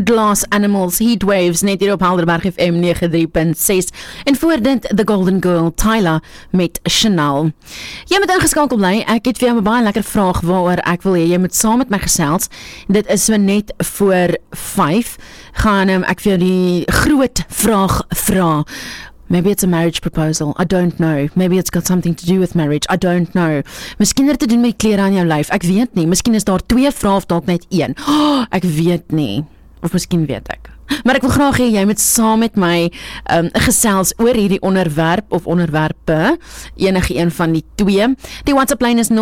Glass Animals, Heatwaves, net hier op Helderberg FM 93.6 en voor dit The Golden Girl, Tyla met Chanel. Jy moet ingeskakel bly, ek het vir jou 'n baie lekker vraag waaroor ek wil hê jy moet saam met my gesels. Dit is so net voor 5, gaan ek vir jou die groot vraag vra. Maybe it's a marriage proposal, I don't know. Maybe it's got something to do with marriage, I don't know. Miskien het dit te doen met klere aan jou lyf, ek weet nie. Miskien is daar 2 vrae of dalk net 1. Ek weet nie. Of miskien weet ek. Maar ek wil graag hê jy moet saam met my gesels oor hierdie onderwerp of onderwerpe, enige een van die 2. Die WhatsApp lyn is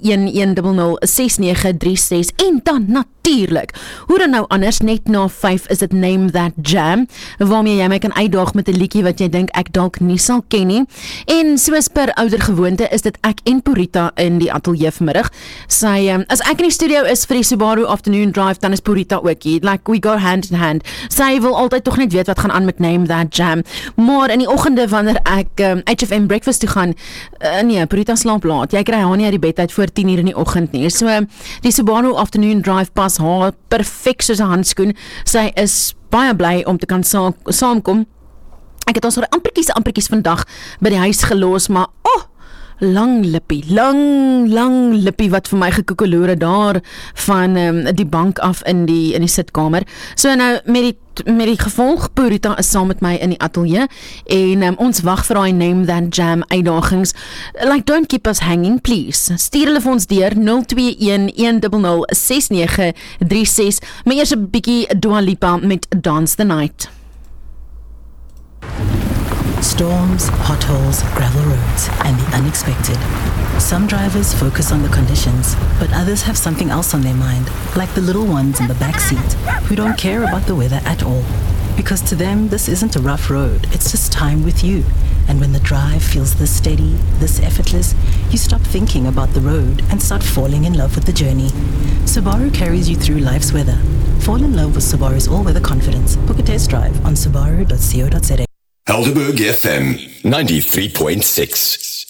0211006936 en dan natuurlik, hoe dan nou anders, net na 5 is dit Name That Jam, waarmee jy my kan uitdaag met 'n liedjie wat jy dink ek dalk nie sal ken nie. En soos per ouder gewoonte is dit ek en Purita in die ateljee vanmiddag. Sy, as ek in die studio is vir die Subaru Afternoon Drive, dan is Purita ook hier. Like we go hand in hand. Sy wil altyd tog net weet wat gaan aan met Name That Jam. Maar in die oggende wanneer ek HFM breakfast toe gaan, nee, Purita slaap laat. Jy kry haar nie uit die bed uit voor 10 uur in die oggend nie. So die Subaru Afternoon Drive pas haar perfek soos 'n handskoen. Sy is baie bly om te kan saamkom. Ek het ons oor ampertjies vandag by die huis gelos, maar lang lippie wat vir my gekoekeloere daar van die bank af in die sitkamer. So nou met die gevolg, Purita is saam met my in die ateljee en ons wag vir daai Name That Jam uitdagings. Like, don't keep us hanging, please. Stuur hulle vir ons deur 0211006936. Maar eers 'n bietjie Dua Lipa met Dance the Night. Storms, potholes, gravel roads, and the unexpected. Some drivers focus on the conditions, but others have something else on their mind, like the little ones in the back seat, who don't care about the weather at all. Because to them, this isn't a rough road, it's just time with you. And when the drive feels this steady, this effortless, you stop thinking about the road and start falling in love with the journey. Subaru carries you through life's weather. Fall in love with Subaru's all-weather confidence. Book a test drive on subaru.co.za. Helderberg FM 93.6.